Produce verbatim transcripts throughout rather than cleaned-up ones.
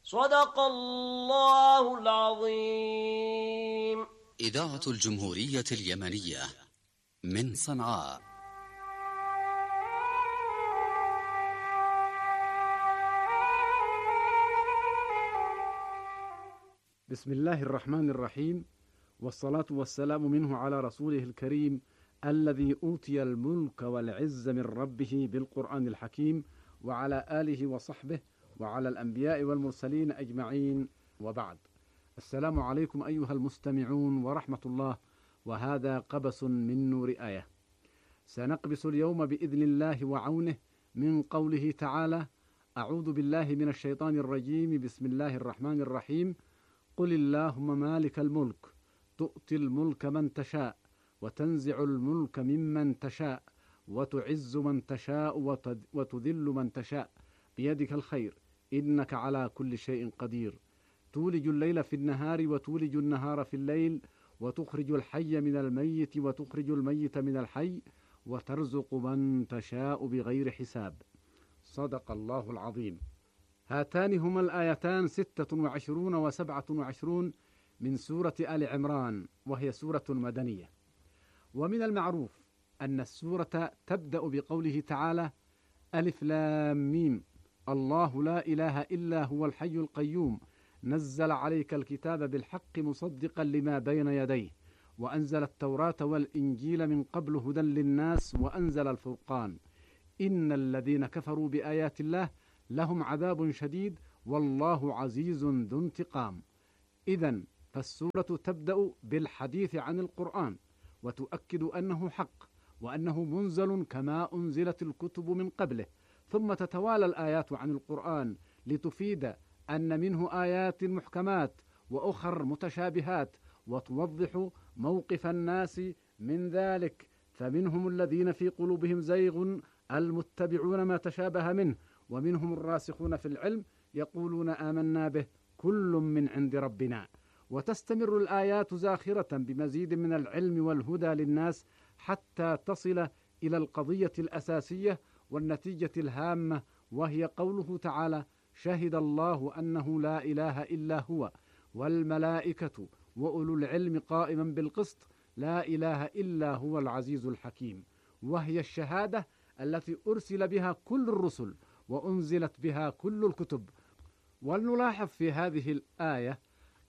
صدق الله العظيم. إذاعة الجمهورية اليمنية من صنعاء. بسم الله الرحمن الرحيم، والصلاة والسلام منه على رسوله الكريم الذي أوتي الملك والعز من ربه بالقرآن الحكيم، وعلى آله وصحبه وعلى الأنبياء والمرسلين أجمعين، وبعد. السلام عليكم أيها المستمعون ورحمة الله، وهذا قبس من نور آية. سنقبس اليوم بإذن الله وعونه من قوله تعالى: أعوذ بالله من الشيطان الرجيم، بسم الله الرحمن الرحيم. قل اللهم مالك الملك تؤتي الملك من تشاء وتنزع الملك ممن تشاء وتعز من تشاء وتذل من تشاء بيدك الخير إنك على كل شيء قدير. تولج الليل في النهار وتولج النهار في الليل وتخرج الحي من الميت وتخرج الميت من الحي وترزق من تشاء بغير حساب. صدق الله العظيم. هاتان هما الآيتان ستة وعشرون وسبعة وعشرون من سورة آل عمران، وهي سورة مدنية. ومن المعروف أن السورة تبدأ بقوله تعالى: ألف لام ميم، الله لا إله إلا هو الحي القيوم، نزل عليك الكتاب بالحق مصدقا لما بين يديه، وأنزل التوراة والإنجيل من قبل هدى للناس، وأنزل الفرقان، إن الذين كفروا بآيات الله لهم عذاب شديد والله عزيز ذو انتقام. إذن فالسورة تبدأ بالحديث عن القرآن، وتؤكد أنه حق وأنه منزل كما أنزلت الكتب من قبله، ثم تتوالى الآيات عن القرآن لتفيد أن منه آيات محكمات وأخر متشابهات، وتوضح موقف الناس من ذلك، فمنهم الذين في قلوبهم زيغ المتبعون ما تشابه منه، ومنهم الراسخون في العلم يقولون آمنا به كل من عند ربنا. وتستمر الآيات زاخرة بمزيد من العلم والهدى للناس حتى تصل إلى القضية الأساسية والنتيجة الهامة، وهي قوله تعالى: شهد الله أنه لا إله إلا هو والملائكة وأولو العلم قائما بالقسط لا إله إلا هو العزيز الحكيم. وهي الشهادة التي أرسل بها كل الرسل وأنزلت بها كل الكتب. ولنلاحظ في هذه الآية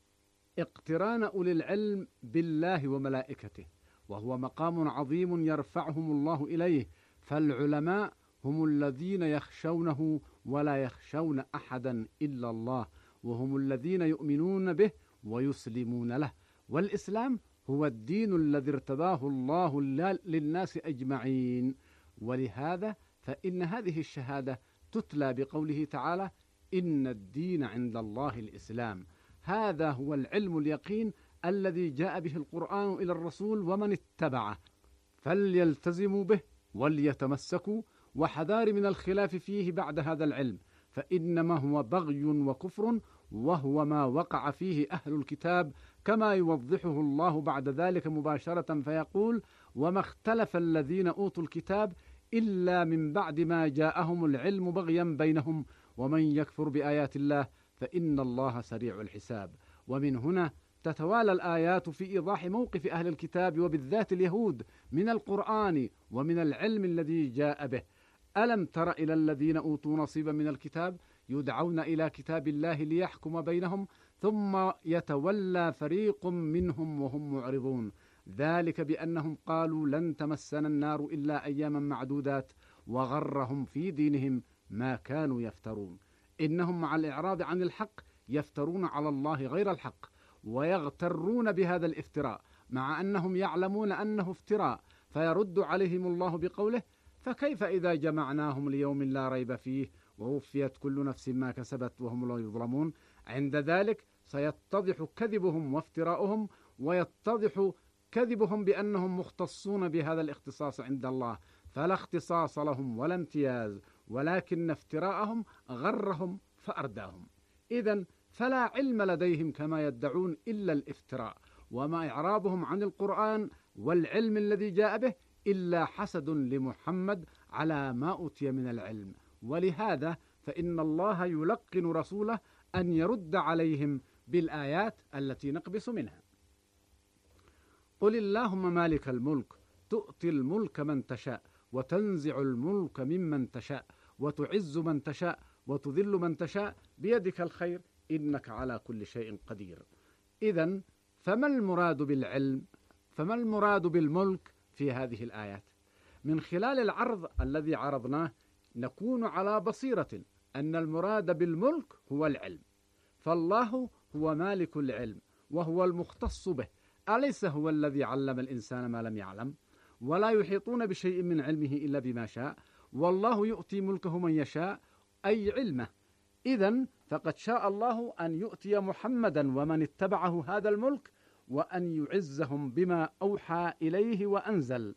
اقتران أولي العلم بالله وملائكته، وهو مقام عظيم يرفعهم الله إليه، فالعلماء هم الذين يخشونه ولا يخشون أحدا إلا الله، وهم الذين يؤمنون به ويسلمون له. والإسلام هو الدين الذي ارتضاه الله للناس أجمعين، ولهذا فإن هذه الشهادة تتلى بقوله تعالى: إن الدين عند الله الإسلام. هذا هو العلم اليقين الذي جاء به القرآن إلى الرسول ومن اتبعه، فليلتزموا به وليتمسكوا، وحذار من الخلاف فيه بعد هذا العلم، فإنما هو بغي وكفر، وهو ما وقع فيه أهل الكتاب، كما يوضحه الله بعد ذلك مباشرة فيقول: وما اختلف الذين أوتوا الكتاب إلا من بعد ما جاءهم العلم بغيا بينهم ومن يكفر بآيات الله فإن الله سريع الحساب. ومن هنا تتوالى الآيات في إيضاح موقف أهل الكتاب وبالذات اليهود من القرآن ومن العلم الذي جاء به. ألم تر إلى الذين أوتوا نصيبا من الكتاب يدعون إلى كتاب الله ليحكم بينهم ثم يتولى فريق منهم وهم معرضون، ذلك بأنهم قالوا لن تمسنا النار إلا أياما معدودات وغرهم في دينهم ما كانوا يفترون. إنهم مع الإعراض عن الحق يفترون على الله غير الحق ويغترون بهذا الافتراء، مع أنهم يعلمون أنه افتراء، فيرد عليهم الله بقوله: فكيف إذا جمعناهم ليوم لا ريب فيه ووفيت كل نفس ما كسبت وهم لا يظلمون. عند ذلك سيتضح كذبهم وافتراؤهم، ويتضح كذبهم بأنهم مختصون بهذا الاختصاص عند الله، فلا اختصاص لهم ولا امتياز، ولكن افتراءهم غرهم فأرداهم. إذن فلا علم لديهم كما يدعون إلا الافتراء، وما إعراضهم عن القرآن والعلم الذي جاء به إلا حسد لمحمد على ما أوتي من العلم. ولهذا فإن الله يلقن رسوله أن يرد عليهم بالآيات التي نقبس منها. قل اللهم مالك الملك تؤتي الملك من تشاء وتنزع الملك ممن تشاء وتعز من تشاء وتذل من تشاء بيدك الخير إنك على كل شيء قدير. إذن فما المراد بالعلم؟ فما المراد بالملك في هذه الآيات؟ من خلال العرض الذي عرضناه نكون على بصيرة أن المراد بالملك هو العلم، فالله هو مالك العلم وهو المختص به، أليس هو الذي علم الإنسان ما لم يعلم؟ ولا يحيطون بشيء من علمه إلا بما شاء، والله يؤتي ملكه من يشاء أي علمه. إذن فقد شاء الله أن يؤتي محمدا ومن اتبعه هذا الملك، وأن يعزهم بما أوحى إليه وأنزل،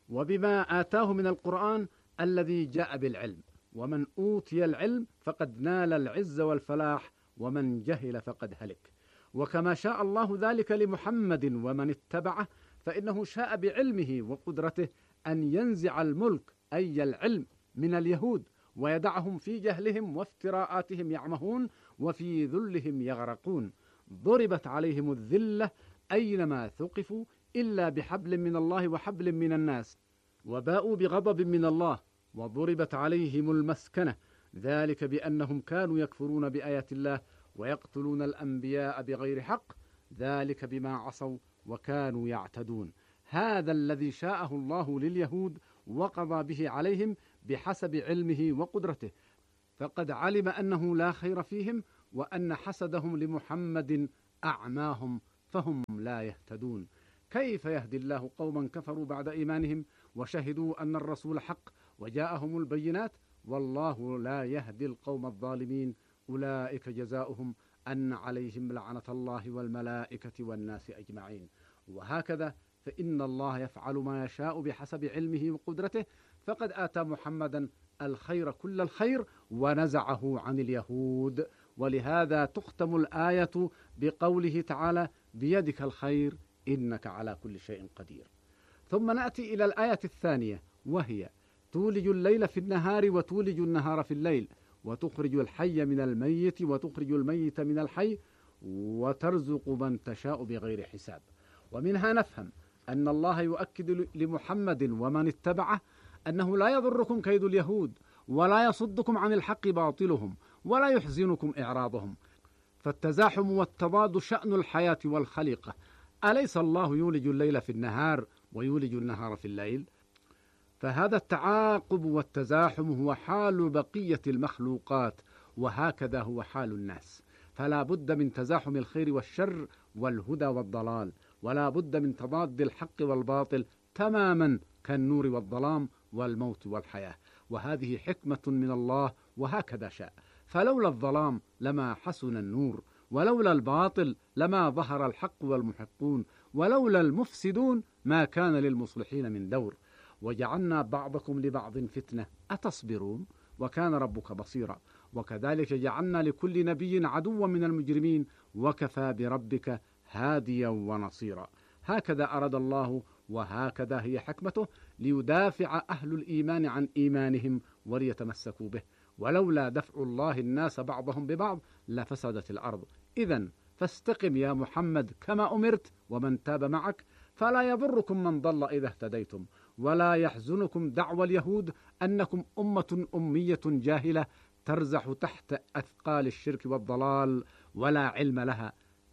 وبما آتاه من القرآن الذي جاء بالعلم. ومن أوتي العلم فقد نال العز والفلاح، ومن جهل فقد هلك. وكما شاء الله ذلك لمحمد ومن اتبعه، فإنه شاء بعلمه وقدرته أن ينزع الملك أي العلم من اليهود، ويدعهم في جهلهم وافتراءاتهم يعمهون وفي ذلهم يغرقون. ضربت عليهم الذلة أينما ثقفوا إلا بحبل من الله وحبل من الناس، وباءوا بغضب من الله، وضربت عليهم المسكنة، ذلك بأنهم كانوا يكفرون بآيات الله ويقتلون الأنبياء بغير حق، ذلك بما عصوا وكانوا يعتدون. هذا الذي شاءه الله لليهود وقضى به عليهم بحسب علمه وقدرته، فقد علم أنه لا خير فيهم، وأن حسدهم لمحمد أعماهم فهم لا يهتدون. كيف يهدي الله قوما كفروا بعد إيمانهم وشهدوا أن الرسول حق وجاءهم البينات، والله لا يهدي القوم الظالمين، أولئك جزاؤهم أن عليهم لعنة الله والملائكة والناس أجمعين. وهكذا فإن الله يفعل ما يشاء بحسب علمه وقدرته، فقد آتى محمدا الخير كل الخير ونزعه عن اليهود. ولهذا تختم الآية بقوله تعالى بيدك الخير إنك على كل شيء قدير. ثم نأتي إلى الآية الثانية، وهي تولج الليل في النهار وتولج النهار في الليل وتخرج الحي من الميت وتخرج الميت من الحي وترزق من تشاء بغير حساب. ومنها نفهم أن الله يؤكد لمحمد ومن اتبعه أنه لا يضركم كيد اليهود، ولا يصدكم عن الحق باطلهم، ولا يحزنكم إعراضهم، فالتزاحم والتضاد شأن الحياة والخليقة. أليس الله يولج الليل في النهار ويولج النهار في الليل؟ فهذا التعاقب والتزاحم هو حال بقية المخلوقات، وهكذا هو حال الناس. فلا بد من تزاحم الخير والشر والهدى والضلال، ولا بد من تضاد الحق والباطل تماما كالنور والظلام والموت والحياة. وهذه حكمة من الله، وهكذا شاء. فلولا الظلام لما حسن النور، ولولا الباطل لما ظهر الحق والمحقون، ولولا المفسدون ما كان للمصلحين من دور. وجعلنا بعضكم لبعض فتنة أتصبرون وكان ربك بصيرا. وكذلك جعلنا لكل نبي عدوا من المجرمين وكفى بربك هاديا ونصيرا. هكذا أراد الله، وهكذا هي حكمته، ليدافع أهل الإيمان عن إيمانهم وليتمسكوا به. ولولا دفع الله الناس بعضهم ببعض لفسدت الأرض. إذن فاستقم يا محمد كما أمرت ومن تاب معك، فلا يضركم من ضل إذا اهتديتم، ولا يحزنكم دعوى اليهود أنكم أمة أمية جاهلة ترزح تحت أثقال الشرك والضلال ولا علم لها،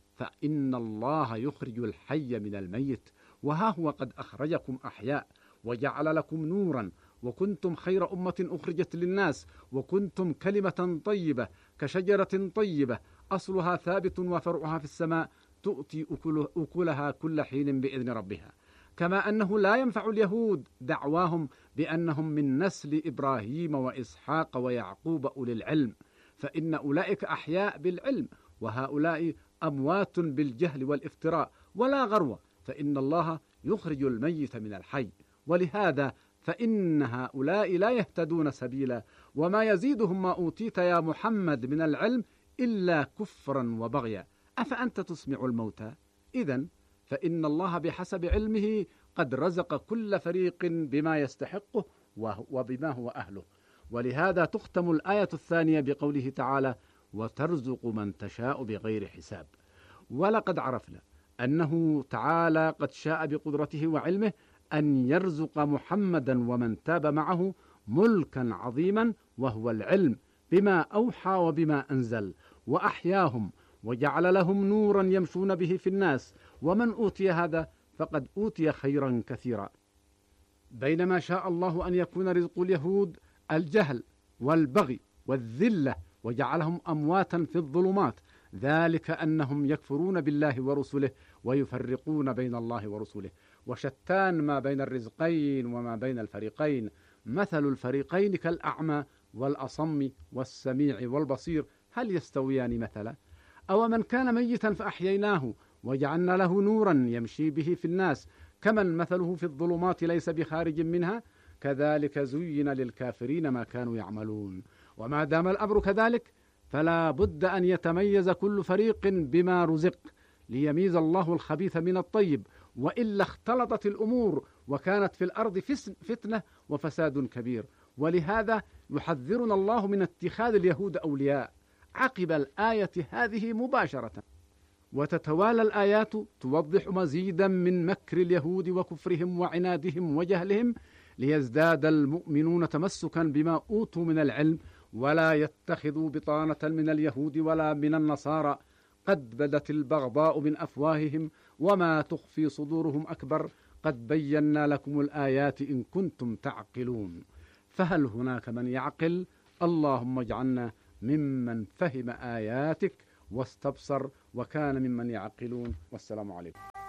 فإن الله يخرج الحي من الميت، وها هو قد أخرجكم أحياء وجعل لكم نورا، وكنتم خير أمة أخرجت للناس، وكنتم كلمة طيبة كشجرة طيبة أصلها ثابت وفرعها في السماء تؤتي أكلها كل حين بإذن ربها. كما أنه لا ينفع اليهود دعواهم بأنهم من نسل إبراهيم وإسحاق ويعقوب أولي العلم، فإن أولئك أحياء بالعلم، وهؤلاء أموات بالجهل والافتراء ولا غروة، فإن الله يخرج الميت من الحي. ولهذا فإن هؤلاء لا يهتدون سبيلا، وما يزيدهم ما أوتيت يا محمد من العلم إلا كفرا وبغيا. أفأنت تسمع الموتى؟ إذن فإن الله بحسب علمه قد رزق كل فريق بما يستحقه وبما هو أهله. ولهذا تختم الآية الثانية بقوله تعالى وترزق من تشاء بغير حساب. ولقد عرفنا أنه تعالى قد شاء بقدرته وعلمه أن يرزق محمدا ومن تاب معه ملكا عظيما، وهو العلم بما أوحى وبما أنزل، وأحياهم وجعل لهم نورا يمشون به في الناس. ومن أوتي هذا فقد أوتي خيرا كثيرا. بينما شاء الله أن يكون رزق اليهود الجهل والبغي والذلة، وجعلهم أمواتا في الظلمات، ذلك أنهم يكفرون بالله ورسله ويفرقون بين الله ورسله. وشتان ما بين الرزقين وما بين الفريقين. مثل الفريقين كالأعمى والأصم والسميع والبصير، هل يستويان مثلا؟ أو من كان ميتا فأحييناه وجعلنا له نورا يمشي به في الناس كمن مثله في الظلمات ليس بخارج منها، كذلك زين للكافرين ما كانوا يعملون. وما دام الأمر كذلك فلا بد أن يتميز كل فريق بما رزق، ليميز الله الخبيث من الطيب، وإلا اختلطت الأمور وكانت في الأرض فتنة وفساد كبير. ولهذا يحذرنا الله من اتخاذ اليهود أولياء عقب الآية هذه مباشرة. وتتوالى الآيات توضح مزيدا من مكر اليهود وكفرهم وعنادهم وجهلهم، ليزداد المؤمنون تمسكا بما أوتوا من العلم، ولا يتخذوا بطانة من اليهود ولا من النصارى. قد بدت البغضاء من أفواههم وما تخفي صدورهم أكبر. قد بينا لكم الآيات إن كنتم تعقلون. فهل هناك من يعقل؟ اللهم اجعلنا ممن فهم آياتك واستبصر وكان ممن يعقلون. والسلام عليكم.